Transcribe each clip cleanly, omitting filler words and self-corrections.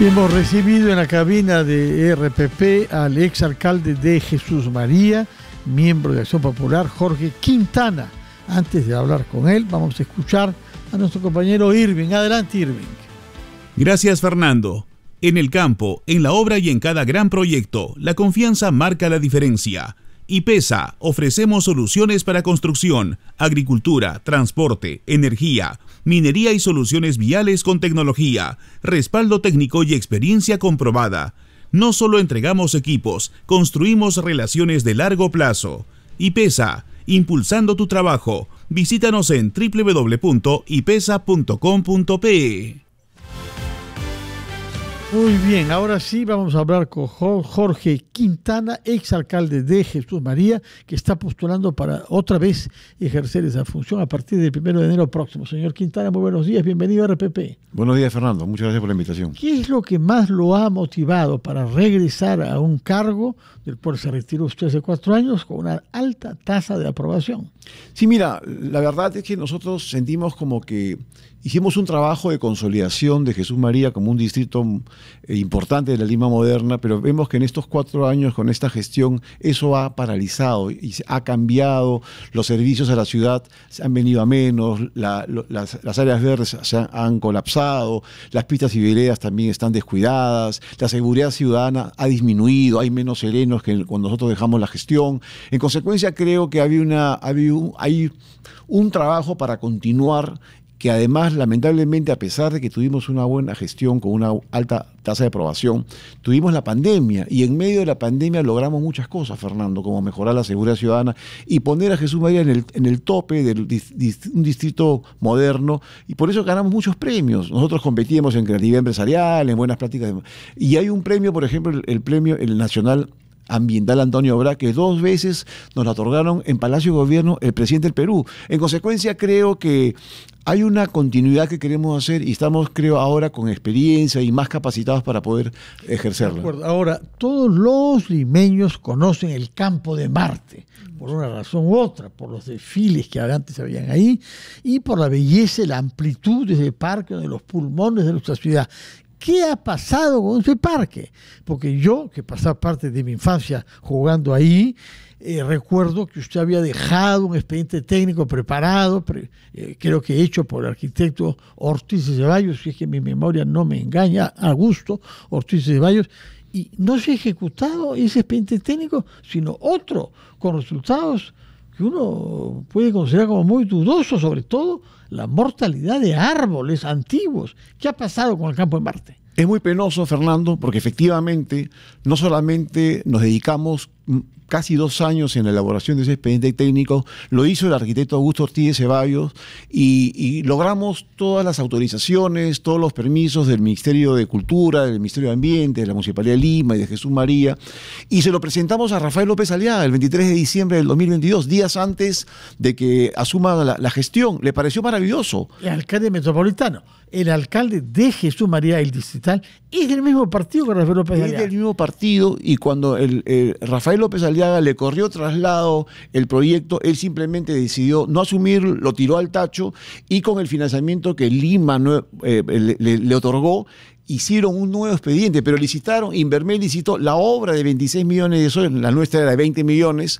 Hemos recibido en la cabina de RPP al exalcalde de Jesús María, miembro de Acción Popular, Jorge Quintana. Antes de hablar con él, vamos a escuchar a nuestro compañero Irving. Adelante, Irving. Gracias, Fernando. En el campo, en la obra y en cada gran proyecto, la confianza marca la diferencia. IPESA, ofrecemos soluciones para construcción, agricultura, transporte, energía, minería y soluciones viales con tecnología, respaldo técnico y experiencia comprobada. No solo entregamos equipos, construimos relaciones de largo plazo. IPESA, impulsando tu trabajo. Visítanos en www.ipesa.com.pe. Muy bien, ahora sí vamos a hablar con Jorge Quintana, exalcalde de Jesús María, que está postulando para otra vez ejercer esa función a partir del 1 de enero próximo. Señor Quintana, muy buenos días, bienvenido a RPP. Buenos días, Fernando, muchas gracias por la invitación. ¿Qué es lo que más lo ha motivado para regresar a un cargo del cual se retiró usted hace 4 años con una alta tasa de aprobación? Sí, mira, la verdad es que nosotros sentimos como que hicimos un trabajo de consolidación de Jesús María como un distrito importante de la Lima moderna, pero vemos que en estos 4 años con esta gestión eso ha paralizado y ha cambiado, los servicios a la ciudad se han venido a menos, las áreas verdes han colapsado, las pistas y veredas también están descuidadas, la seguridad ciudadana ha disminuido, hay menos serenos que cuando nosotros dejamos la gestión. En consecuencia, creo que hay un trabajo para continuar, que además, lamentablemente, a pesar de que tuvimos una buena gestión con una alta tasa de aprobación, tuvimos la pandemia y en medio de la pandemia logramos muchas cosas, Fernando, como mejorar la seguridad ciudadana y poner a Jesús María en el tope de un distrito moderno, y por eso ganamos muchos premios. Nosotros competíamos en creatividad empresarial, en buenas prácticas, y hay un premio, por ejemplo, el Nacional Ambiental Antonio Bra, que 2 veces nos la otorgaron en Palacio de Gobierno el presidente del Perú. En consecuencia, creo que hay una continuidad que queremos hacer y estamos, creo, ahora con experiencia y más capacitados para poder ejercerla. De acuerdo. Ahora, todos los limeños conocen el Campo de Marte, por una razón u otra, por los desfiles que antes habían ahí y por la belleza y la amplitud de ese parque, de los pulmones de nuestra ciudad. ¿Qué ha pasado con ese parque? Porque yo, que pasaba parte de mi infancia jugando ahí, recuerdo que usted había dejado un expediente técnico preparado, creo que hecho por el arquitecto Ortiz de Ceballos, si es que mi memoria no me engaña, Augusto Ortiz de Ceballos, y no se ha ejecutado ese expediente técnico, sino otro, con resultados que uno puede considerar como muy dudosos, sobre todo la mortalidad de árboles antiguos. ¿Qué ha pasado con el Campo de Marte? Es muy penoso, Fernando, porque efectivamente no solamente nos dedicamos casi 2 años en la elaboración de ese expediente técnico, lo hizo el arquitecto Augusto Ortiz de Ceballos y logramos todas las autorizaciones, todos los permisos del Ministerio de Cultura, del Ministerio de Ambiente, de la Municipalidad de Lima y de Jesús María, y se lo presentamos a Rafael López Aliaga el 23 de diciembre del 2022, días antes de que asuma la gestión. Le pareció maravilloso. El alcalde metropolitano, el alcalde de Jesús María, el distrital, es del mismo partido que Rafael López Aliaga. Es del mismo partido, y cuando Rafael López Aliaga le corrió traslado el proyecto, él simplemente decidió no asumir, lo tiró al tacho, y con el financiamiento que Lima le otorgó, hicieron un nuevo expediente, pero licitaron, Invermed licitó la obra de 26 millones de soles, la nuestra era de 20 millones,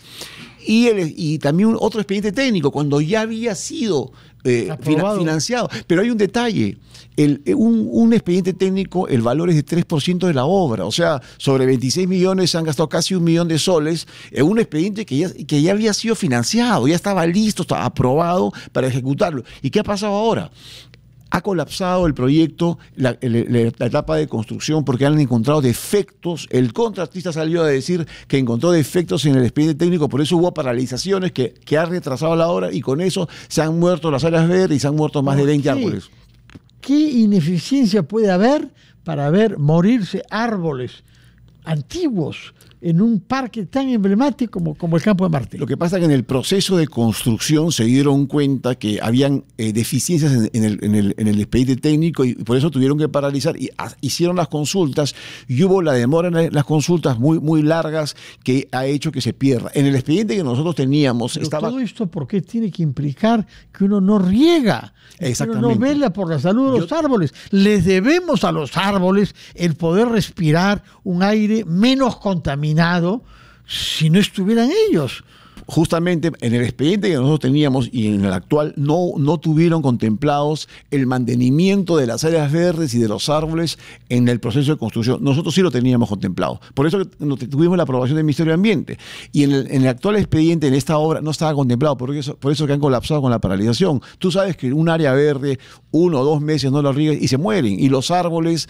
y también otro expediente técnico, cuando ya había sido financiado. Pero hay un detalle, un expediente técnico, el valor es de 3% de la obra, o sea, sobre 26 millones se han gastado casi 1 millón de soles en un expediente que ya había sido financiado, ya estaba listo, estaba aprobado para ejecutarlo. ¿Y qué ha pasado ahora? Ha colapsado el proyecto, la etapa de construcción, porque han encontrado defectos. El contratista salió a decir que encontró defectos en el expediente técnico, por eso hubo paralizaciones que ha retrasado la obra, y con eso se han muerto las áreas verdes y se han muerto más de 20 árboles. ¿Qué ineficiencia puede haber para ver morirse árboles antiguos en un parque tan emblemático como el Campo de Marte? Lo que pasa es que en el proceso de construcción se dieron cuenta que habían deficiencias en el expediente técnico y por eso tuvieron que paralizar y hicieron las consultas y hubo la demora en las consultas muy largas que ha hecho que se pierda. En el expediente que nosotros teníamos Pero estaba... todo esto, ¿por qué tiene que implicar que uno no riega? Que uno no vela por la salud de los árboles. Les debemos a los árboles el poder respirar un aire menos contaminado si no estuvieran ellos. Justamente en el expediente que nosotros teníamos y en el actual no tuvieron contemplados el mantenimiento de las áreas verdes y de los árboles en el proceso de construcción. Nosotros sí lo teníamos contemplado. Por eso tuvimos la aprobación del Ministerio de Ambiente. Y en el actual expediente, en esta obra, no estaba contemplado. Por eso que han colapsado con la paralización. Tú sabes que un área verde, 1 o 2 meses no lo riegas y se mueren. Y los árboles...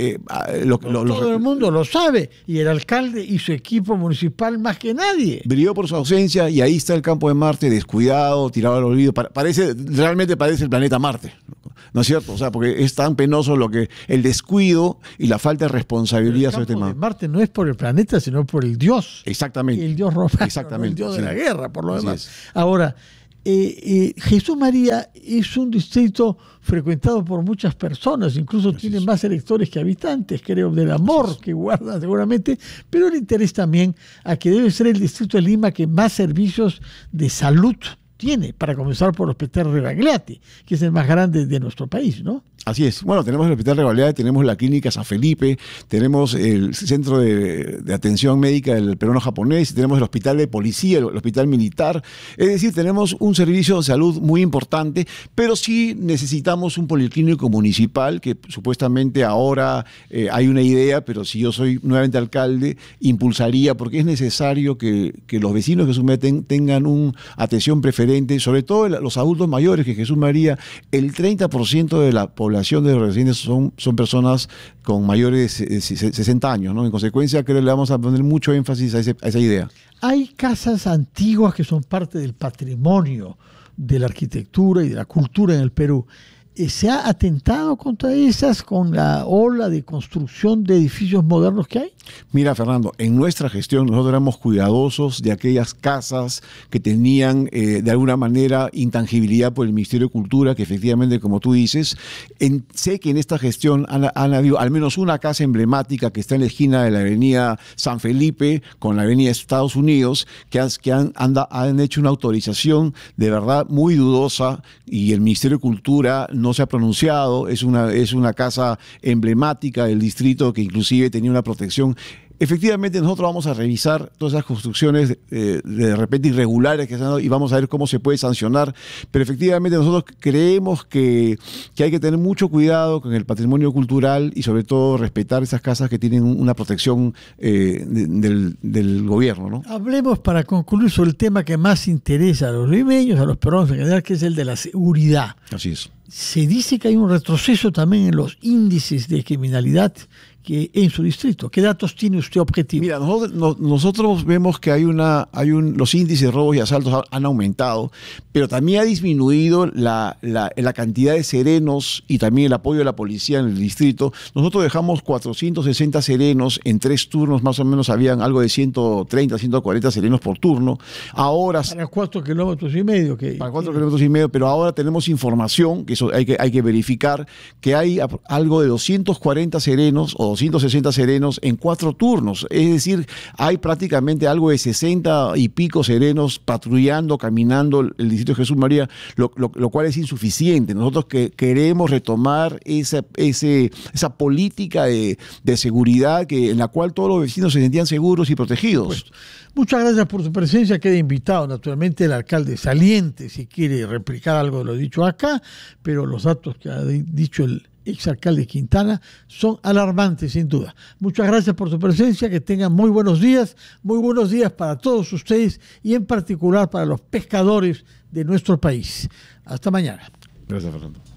todo el mundo lo sabe. Y el alcalde y su equipo municipal más que nadie. Brilló por su ausencia y ahí está el Campo de Marte descuidado, tirado al olvido. Realmente parece el planeta Marte, ¿no es cierto? O sea, porque es tan penoso el descuido y la falta de responsabilidad sobre este tema. El Campo de Marte no es por el planeta, sino por el Dios. Exactamente. El Dios romano, exactamente, el Dios de la guerra, por lo demás. Es. Ahora, Jesús María es un distrito frecuentado por muchas personas, incluso tiene más electores que habitantes, creo, del amor que guardan seguramente, pero le interesa también a que debe ser el distrito de Lima que más servicios de salud tiene, para comenzar por el Hospital Rebagliati, que es el más grande de nuestro país, ¿no? Así es. Bueno, tenemos el Hospital Rebagliati, tenemos la Clínica San Felipe, tenemos el Centro de Atención Médica del Peruano Japonés, tenemos el Hospital de Policía, el Hospital Militar. Es decir, tenemos un servicio de salud muy importante, pero sí necesitamos un policlínico municipal, que supuestamente ahora hay una idea, pero si yo soy nuevamente alcalde, impulsaría, porque es necesario que los vecinos de Jesús María tengan una atención preferente, sobre todo los adultos mayores, que Jesús María, el 30% de la población de los residentes son personas con mayores de 60 años, ¿no? En consecuencia, creo que le vamos a poner mucho énfasis a esa idea. Hay casas antiguas que son parte del patrimonio de la arquitectura y de la cultura en el Perú. ¿Se ha atentado contra esas con la ola de construcción de edificios modernos que hay? Mira, Fernando, en nuestra gestión nosotros éramos cuidadosos de aquellas casas que tenían de alguna manera intangibilidad por el Ministerio de Cultura, que efectivamente, como tú dices, sé que en esta gestión han habido al menos una casa emblemática que está en la esquina de la avenida San Felipe con la avenida Estados Unidos, que han hecho una autorización de verdad muy dudosa y el Ministerio de Cultura no se ha pronunciado. Es una casa emblemática del distrito que inclusive tenía una protección. Efectivamente, nosotros vamos a revisar todas esas construcciones de repente irregulares que se han dado y vamos a ver cómo se puede sancionar. Pero efectivamente nosotros creemos que hay que tener mucho cuidado con el patrimonio cultural y sobre todo respetar esas casas que tienen una protección del gobierno, ¿no? Hablemos para concluir sobre el tema que más interesa a los limeños, a los peruanos en general, que es el de la seguridad. Así es. Se dice que hay un retroceso también en los índices de criminalidad que en su distrito. ¿Qué datos tiene usted objetivo? Mira, nosotros vemos que los índices de robos y asaltos han aumentado, pero también ha disminuido la cantidad de serenos y también el apoyo de la policía en el distrito. Nosotros dejamos 460 serenos en 3 turnos, más o menos habían algo de 130, 140 serenos por turno. Ahora, para 4,5 kilómetros. Para 4,5 kilómetros, pero ahora tenemos información, que eso hay que verificar, que hay algo de 240 serenos o 260 serenos en 4 turnos. Es decir, hay prácticamente algo de 60 y pico serenos patrullando, caminando el distrito de Jesús María, lo cual es insuficiente. Nosotros queremos retomar esa política de seguridad en la cual todos los vecinos se sentían seguros y protegidos. Pues, muchas gracias por su presencia. Queda invitado naturalmente el alcalde saliente si quiere replicar algo de lo dicho acá, pero los datos que ha dicho el exalcalde Quintana son alarmantes sin duda. Muchas gracias por su presencia, que tengan muy buenos días para todos ustedes y en particular para los pescadores de nuestro país. Hasta mañana. Gracias, Fernando.